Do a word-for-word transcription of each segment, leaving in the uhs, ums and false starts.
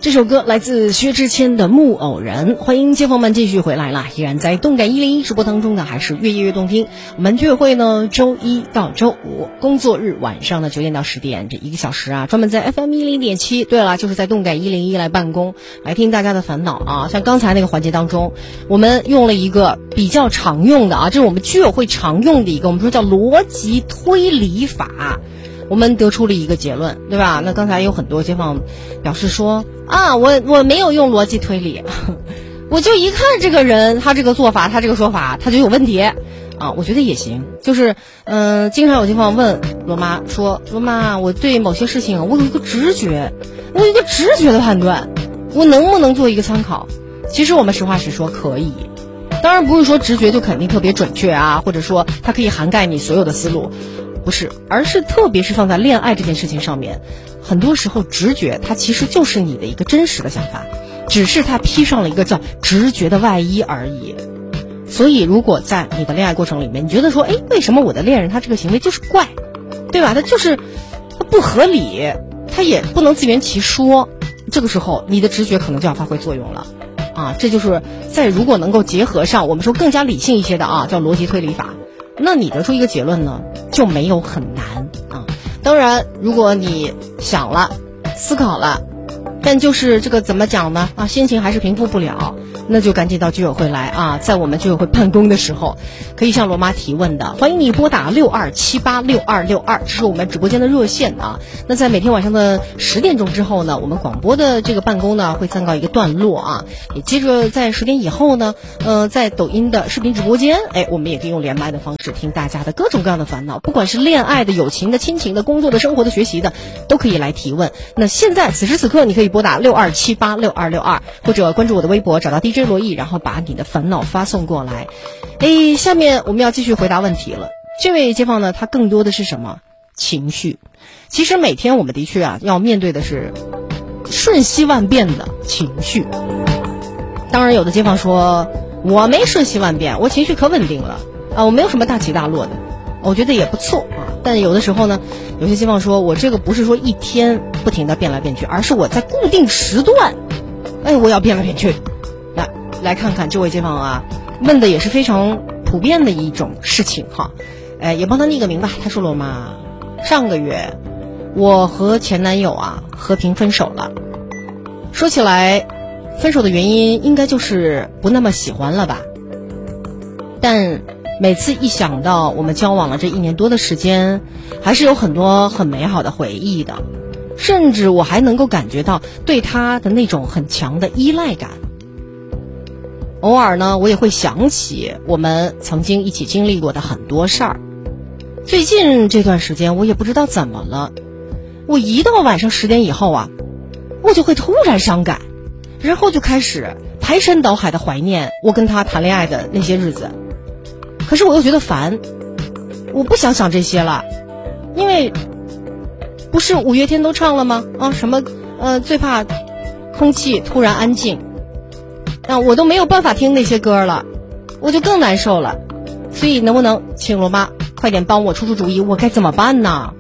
这首歌来自薛之谦的《木偶人》，欢迎街坊们继续回来了，依然在动感一零一直播当中的还是越夜越动听。我们居委会呢，周一到周五工作日晚上的九点到十点这一个小时啊，专门在 F M 一零点七，对了，就是在动感一零一来办公，来听大家的烦恼啊。像刚才那个环节当中，我们用了一个比较常用的啊，这是我们居委会常用的一个，我们说叫逻辑推理法。我们得出了一个结论，对吧？那刚才有很多街坊表示说啊，我我没有用逻辑推理，我就一看这个人，他这个做法，他这个说法，他就有问题啊。我觉得也行，就是嗯、呃，经常有街坊问罗妈说，罗妈，我对某些事情我有一个直觉，我有一个直觉的判断，我能不能做一个参考？其实我们实话实说，可以。当然不是说直觉就肯定特别准确啊，或者说它可以涵盖你所有的思路。不是，而是特别是放在恋爱这件事情上面，很多时候直觉它其实就是你的一个真实的想法，只是它披上了一个叫直觉的外衣而已。所以如果在你的恋爱过程里面，你觉得说，哎，为什么我的恋人他这个行为就是怪，对吧？他就是他不合理，他也不能自圆其说，这个时候你的直觉可能就要发挥作用了啊。这就是在如果能够结合上我们说更加理性一些的啊，叫逻辑推理法，那你得出一个结论呢，就没有很难啊。当然，如果你想了、思考了，但就是这个怎么讲呢？啊，心情还是平复不了，那就赶紧到居委会来啊！在我们居委会办公的时候，可以向罗妈提问的。欢迎你拨打六二七八六二六二，这是我们直播间的热线啊。那在每天晚上的十点钟之后呢，我们广播的这个办公呢会暂告一个段落啊。也接着在十点以后呢，呃，在抖音的视频直播间，哎，我们也可以用连麦的方式听大家的各种各样的烦恼，不管是恋爱的、友情的、亲情的、工作的、生活的、学习的，都可以来提问。那现在此时此刻，你可以拨打六二七八六二六二，或者关注我的微博，找到 D J 罗毅，然后把你的烦恼发送过来。哎，下面我们要继续回答问题了。这位街坊呢，他更多的是什么？情绪。其实每天我们的确啊，要面对的是瞬息万变的情绪。当然，有的街坊说，我没瞬息万变，我情绪可稳定了啊，我没有什么大起大落的，我觉得也不错啊。但有的时候呢，有些街坊说，我这个不是说一天不停的变来变去，而是我在固定时段，哎，我要变来变去。来来看看这位街坊啊，问的也是非常普遍的一种事情哈，哎，也帮他匿个名吧。他说了嘛，上个月我和前男友啊和平分手了。说起来，分手的原因应该就是不那么喜欢了吧。但每次一想到我们交往了这一年多的时间，还是有很多很美好的回忆的，甚至我还能够感觉到对他的那种很强的依赖感。偶尔呢，我也会想起我们曾经一起经历过的很多事儿。最近这段时间我也不知道怎么了，我一到晚上十点以后啊，我就会突然伤感，然后就开始排山倒海的怀念我跟他谈恋爱的那些日子。可是我又觉得烦，我不想想这些了，因为不是五月天都唱了吗？啊，什么呃，最怕空气突然安静，啊，我都没有办法听那些歌了，我就更难受了。所以能不能请罗妈快点帮我出出主意，我该怎么办呢？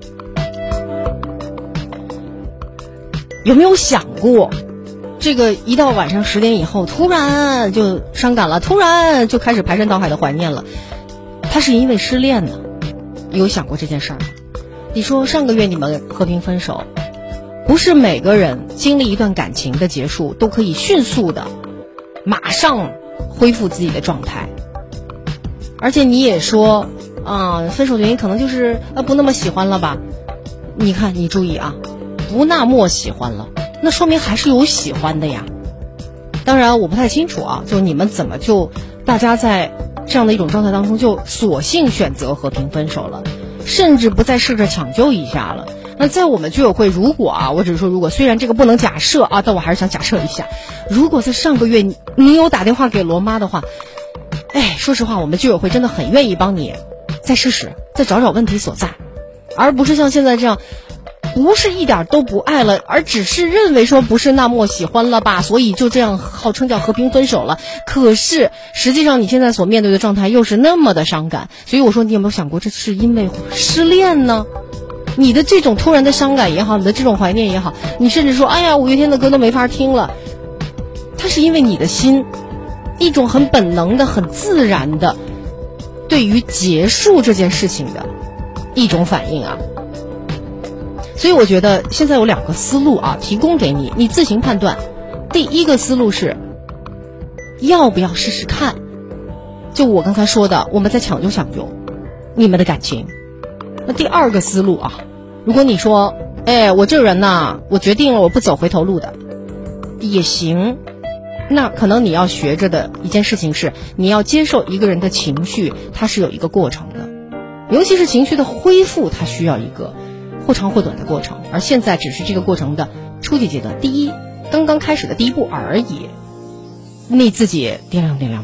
有没有想过，这个一到晚上十点以后，突然就伤感了，突然就开始排山倒海的怀念了，他是因为失恋呢？有想过这件事儿吗？你说上个月你们和平分手，不是每个人经历一段感情的结束都可以迅速的马上恢复自己的状态。而且你也说啊，分手的原因可能就是呃不那么喜欢了吧。你看，你注意啊，不那么喜欢了，那说明还是有喜欢的呀。当然我不太清楚啊，就你们怎么就大家在这样的一种状态当中就索性选择和平分手了，甚至不再试着抢救一下了。那在我们居委会，如果啊，我只是说如果，虽然这个不能假设啊，但我还是想假设一下，如果在上个月你你有打电话给罗妈的话，哎，说实话，我们居委会真的很愿意帮你再试试，再找找问题所在，而不是像现在这样，不是一点都不爱了，而只是认为说不是那么喜欢了吧，所以就这样号称叫和平分手了。可是实际上你现在所面对的状态又是那么的伤感，所以我说你有没有想过，这是因为失恋呢？ 你的这种突然的伤感也好，你的这种怀念也好，你甚至说哎呀五月天的歌都没法听了，它是因为你的心一种很本能的很自然的对于结束这件事情的一种反应啊。所以我觉得现在有两个思路啊，提供给你，你自行判断。第一个思路是要不要试试看，就我刚才说的，我们再抢救抢救你们的感情。那第二个思路啊，如果你说哎我这人呐，我决定了我不走回头路的也行，那可能你要学着的一件事情是，你要接受一个人的情绪它是有一个过程的，尤其是情绪的恢复，它需要一个或长或短的过程，而现在只是这个过程的初级阶段，第一刚刚开始的第一步而已，你自己掂量掂量。